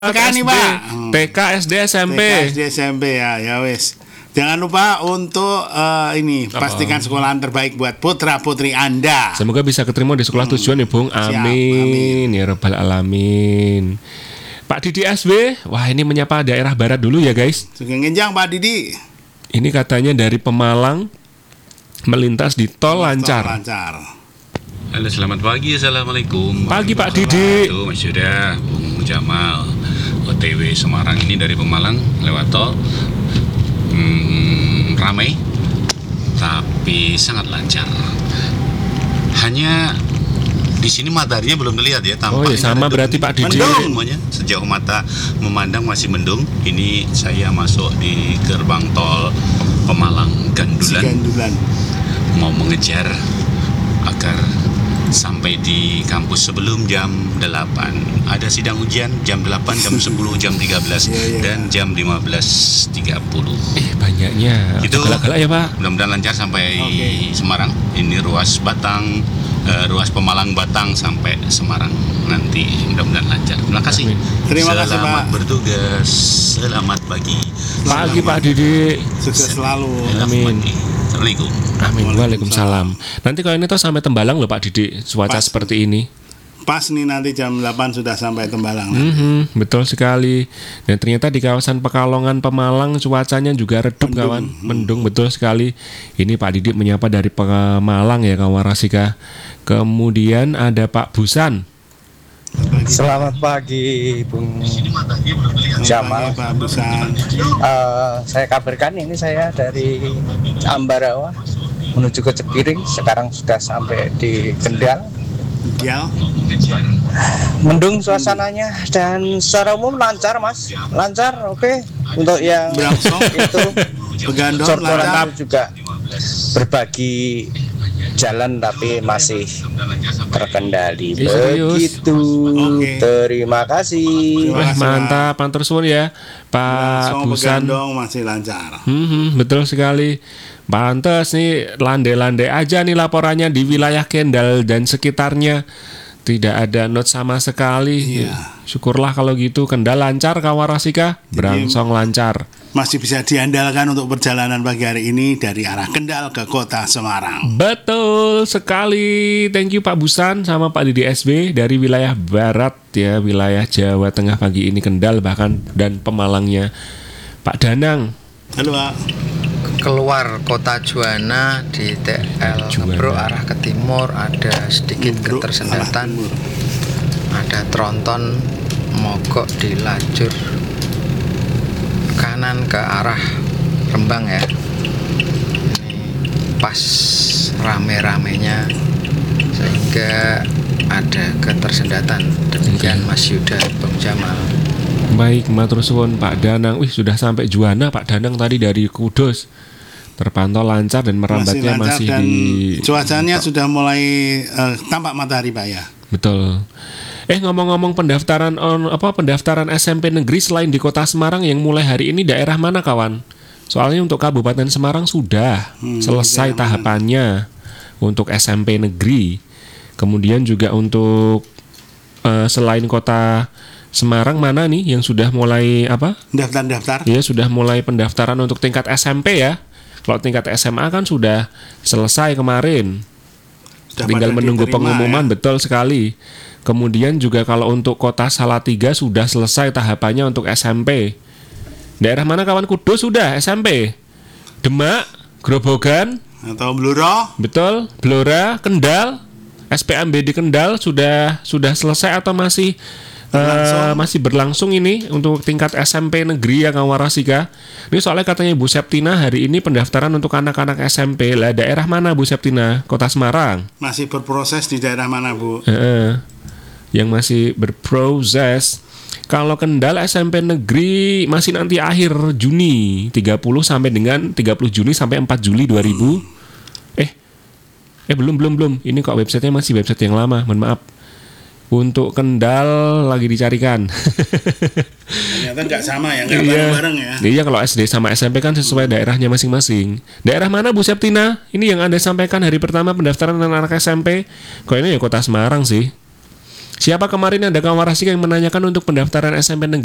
TK nih Pak. TK, SD, SMP. TK, SD, SMP ya wes. Jangan lupa untuk pastikan sekolahan terbaik buat putra putri Anda. Semoga bisa keterima di sekolah tujuan ya Bung. Amin. Ya Rabbal Alamin. Pak Didi SB, wah ini menyapa daerah barat dulu ya guys. Sugeng Enjang Pak Didi. Ini katanya dari Pemalang melintas di tol lancar. Halo, selamat pagi, assalamualaikum. Pagi Pak Didi. Itu Mas Yuda, Bung Jamal, OTW Semarang ini dari Pemalang lewat tol. Ramai, tapi sangat lancar. Hanya di sini mataharinya belum terlihat ya, tampaknya. Oh ya sama berarti Pak Didi. Mendung semuanya. Sejauh mata memandang masih mendung. Ini saya masuk di gerbang tol Pemalang Gandulan. Mau mengejar agar sampai di kampus sebelum jam 8. Ada sidang ujian jam 8, jam 10, jam 13 dan jam 15.30. Banyaknya. Itu galak-galak ya Pak. Mudah-mudahan lancar sampai Semarang. Ini ruas Batang, ruas Pemalang Batang sampai Semarang nanti. Mudah-mudahan lancar. Terima kasih. Terima kasih Pak. Selamat bertugas. Selamat pagi. Pagi Pak Didi. Sukses selalu. Amin. Assalamualaikum. Amin. Waalaikumsalam. Nanti kalau ini tuh sampai Tembalang loh Pak Didi, cuaca seperti ini. Pas nih nanti jam 8 sudah sampai Tembalang. Betul sekali. Dan ternyata di kawasan Pekalongan Pemalang cuacanya juga redup kawan. Mendung betul sekali. Ini Pak Didi menyapa dari Pemalang ya kawan Rasika. Kemudian ada Pak Busan. Selamat pagi Bung Jamal. Pak Busan. Saya kabarkan ini saya dari Ambarawa menuju ke Cepiring. Sekarang sudah sampai di Kendal. Mendung suasananya dan secara umum lancar Mas. Lancar, oke. Untuk yang itu Sortoran juga berbagi jalan tapi masih terkendali. Begitu. Terima kasih. Mantap, pantur suwun ya Pak Busan. Masih lancar. Betul sekali. Pantes nih landai-landai aja nih laporannya di wilayah Kendal dan sekitarnya. Tidak ada not sama sekali. Syukurlah kalau gitu. Kendal lancar Kawarasika, Brangsong lancar. Masih bisa diandalkan untuk perjalanan pagi hari ini dari arah Kendal ke kota Semarang. Betul sekali. Thank you Pak Busan sama Pak Didi SB dari wilayah barat ya, wilayah Jawa Tengah pagi ini Kendal bahkan dan Pemalangnya. Pak Danang. Halo Pak. Keluar kota Juwana di TL Ngebro arah ke timur ada sedikit ketersendatan. Ada tronton mogok di lajur kanan ke arah Rembang ya. Ini pas rame-ramenya sehingga ada ketersendatan. Demikian Mas Yuda, Bang Jamal. Baik, matur suwun Pak Danang. Sudah sampai Juwana Pak Danang tadi dari Kudus. Terpantau lancar dan merambatnya masih dan di cuacanya sudah mulai tampak matahari Pak ya. Betul. Ngomong-ngomong pendaftaran SMP negeri selain di Kota Semarang yang mulai hari ini daerah mana kawan? Soalnya untuk Kabupaten Semarang sudah selesai tahapannya untuk SMP negeri. Kemudian juga untuk selain Kota Semarang mana nih yang sudah mulai Daftar? Ya sudah mulai pendaftaran untuk tingkat SMP ya. Kalau tingkat SMA kan sudah selesai kemarin. Tinggal menunggu pengumuman ya? Betul sekali. Kemudian juga kalau untuk Kota Salatiga sudah selesai tahapannya untuk SMP. Daerah mana kawan? Kudus sudah SMP. Demak, Grobogan atau Blora? Betul, Blora, Kendal, SPMB di Kendal sudah selesai atau masih berlangsung ini untuk tingkat SMP negeri ya kawan Rasika. Ini soalnya katanya Bu Septina hari ini pendaftaran untuk anak-anak SMP. Lah daerah mana Bu Septina? Kota Semarang. Masih berproses di daerah mana Bu? Yang masih berproses. Kalau Kendal SMP negeri masih nanti akhir Juni 30 sampai dengan 30 Juni sampai 4 Juli 2000. Belum. Ini kok websitenya masih website yang lama. Mohon maaf. Untuk Kendal lagi dicarikan. Ternyata nggak sama ya, nggak bareng-bareng ya. Iya, kalau SD sama SMP kan sesuai daerahnya masing-masing. Daerah mana Bu Septina? Ini yang Anda sampaikan hari pertama pendaftaran anak SMP. Kok ini ya Kota Semarang sih. Siapa kemarin ada kawan Rasika yang menanyakan untuk pendaftaran SMP negeri?